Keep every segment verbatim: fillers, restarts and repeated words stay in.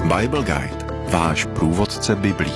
Bible Guide, váš průvodce biblí.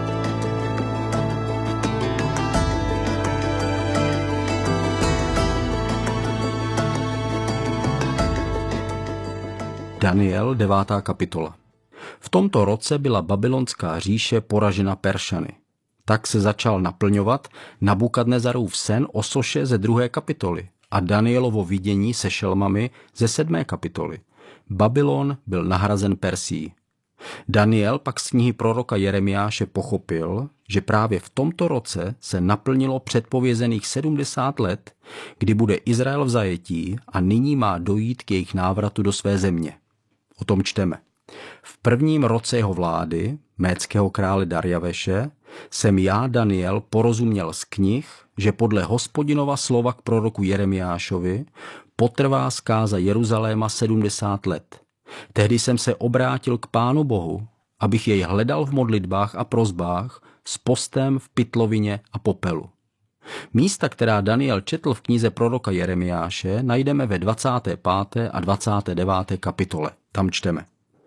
Daniel, devátá kapitola. V tomto roce byla babylonská říše poražena Peršany. Tak se začal naplňovat Nabukadnezarův sen o soše ze druhé kapitoly a Danielovo vidění se šelmami ze sedmé kapitoly. Babylon byl nahrazen Persií. Daniel pak z knihy proroka Jeremiáše pochopil, že právě v tomto roce se naplnilo předpovězených sedmdesát let, kdy bude Izrael v zajetí a nyní má dojít k jejich návratu do své země. O tom čteme. V prvním roce jeho vlády, médského krále Darjaveše, jsem já, Daniel, porozuměl z knih, že podle Hospodinova slova k proroku Jeremiášovi potrvá zkáza Jeruzaléma sedmdesát let. Tehdy jsem se obrátil k Pánu Bohu, abych jej hledal v modlitbách a prosbách s postem v pytlovině a popelu. Místa, která Daniel četl v knize proroka Jeremiáše, najdeme ve dvacáté páté a dvacáté deváté kapitole. Tam čteme.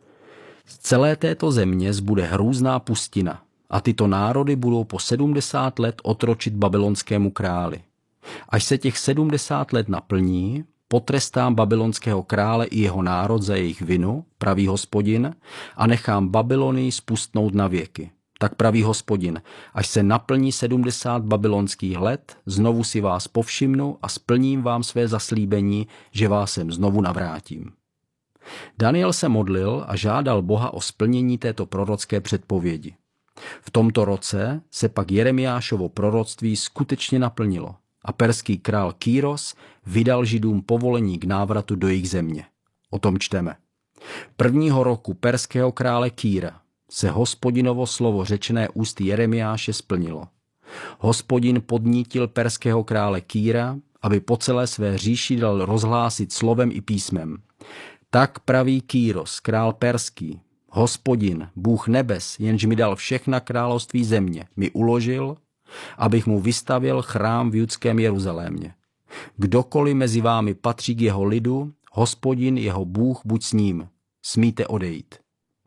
Z celé této země zbude hrůzná pustina a tyto národy budou po sedmdesát let otročit babylonskému králi. Až se těch sedmdesát let naplní, potrestám babylonského krále i jeho národ za jejich vinu, praví Hospodin, a nechám Babylonii spustnout na věky. Tak praví Hospodin, až se naplní sedmdesát babylonských let, znovu si vás povšimnu a splním vám své zaslíbení, že vás sem znovu navrátím. Daniel se modlil a žádal Boha o splnění této prorocké předpovědi. V tomto roce se pak Jeremiášovo proroctví skutečně naplnilo a perský král Kýros vydal Židům povolení k návratu do jejich země. O tom čteme. Prvního roku perského krále Kýra se Hospodinovo slovo řečené ústy Jeremiáše splnilo. Hospodin podnítil perského krále Kýra, aby po celé své říši dal rozhlásit slovem i písmem. Tak praví Kýros, král perský, Hospodin, Bůh nebes, jenž mi dal všechna království země, mi uložil, abych mu vystavěl chrám v judském Jeruzalémě. Kdokoliv mezi vámi patří k jeho lidu, Hospodin, jeho Bůh, buď s ním. Smíte odejít.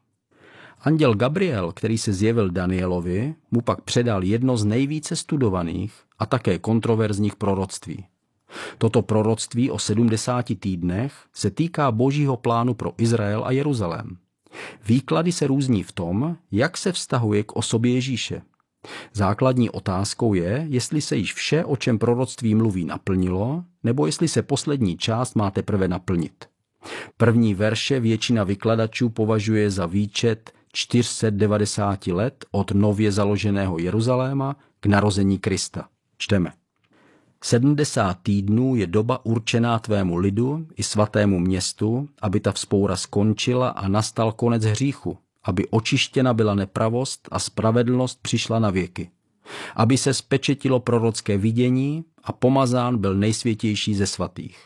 Anděl Gabriel, který se zjevil Danielovi, mu pak předal jedno z nejvíce studovaných a také kontroverzních proroctví. Toto proroctví o sedmdesáti týdnech se týká božího plánu pro Izrael a Jeruzalém. Výklady se různí v tom, jak se vztahuje k osobě Ježíše. Základní otázkou je, jestli se již vše, o čem proroctví mluví, naplnilo, nebo jestli se poslední část má teprve naplnit. První verše většina vykladačů považuje za výčet čtyři sta devadesát let od nově založeného Jeruzaléma k narození Krista. Čteme. sedmdesát týdnů je doba určená tvému lidu i svatému městu, aby ta vzpoura skončila a nastal konec hříchu, aby očištěna byla nepravost a spravedlnost přišla na věky, aby se spečetilo prorocké vidění a pomazán byl nejsvětější ze svatých.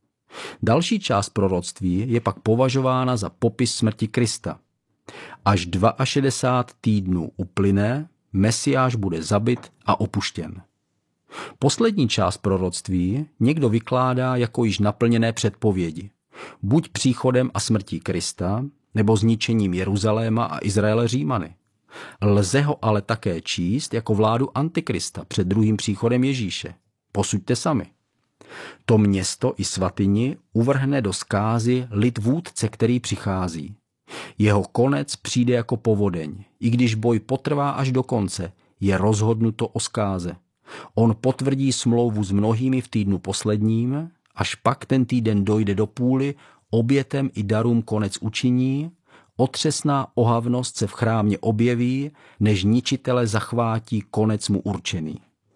Další část proroctví je pak považována za popis smrti Krista. Až šedesát dva týdnů uplyne, Mesiáš bude zabit a opuštěn. Poslední část proroctví někdo vykládá jako již naplněné předpovědi. Buď příchodem a smrtí Krista, nebo zničením Jeruzaléma a Izraele Římany. Lze ho ale také číst jako vládu Antikrista před druhým příchodem Ježíše. Posuďte sami. To město i svatyni uvrhne do zkázy lid vůdce, který přichází. Jeho konec přijde jako povodeň. I když boj potrvá až do konce, je rozhodnuto o zkáze. On potvrdí smlouvu s mnohými v týdnu posledním, až pak ten týden dojde do půly, obětem i darům konec učiní, otřesná ohavnost se v chrámě objeví, než ničitele zachvátí konec mu určený.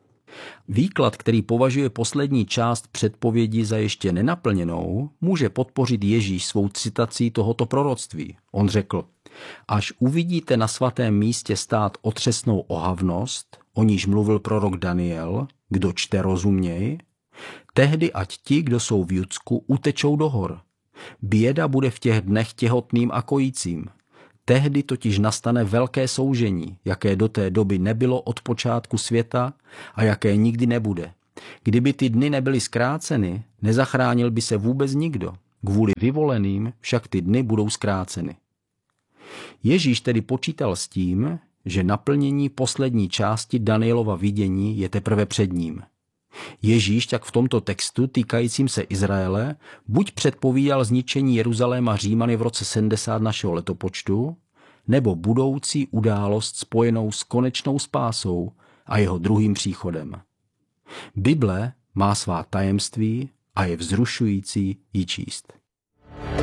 Výklad, který považuje poslední část předpovědi za ještě nenaplněnou, může podpořit Ježíš svou citací tohoto proroctví. On řekl, až uvidíte na svatém místě stát otřesnou ohavnost, o níž mluvil prorok Daniel, kdo čte rozuměj, tehdy ať ti, kdo jsou v Judsku, utečou do hor. Běda bude v těch dnech těhotným a kojícím. Tehdy totiž nastane velké soužení, jaké do té doby nebylo od počátku světa a jaké nikdy nebude. Kdyby ty dny nebyly zkráceny, nezachránil by se vůbec nikdo. Kvůli vyvoleným však ty dny budou zkráceny. Ježíš tedy počítal s tím, že naplnění poslední části Danielova vidění je teprve před ním. Ježíš tak v tomto textu týkajícím se Izraele buď předpovídal zničení Jeruzaléma Římany v roce sedmdesát našeho letopočtu, nebo budoucí událost spojenou s konečnou spásou a jeho druhým příchodem. Bible má svá tajemství a je vzrušující ji číst.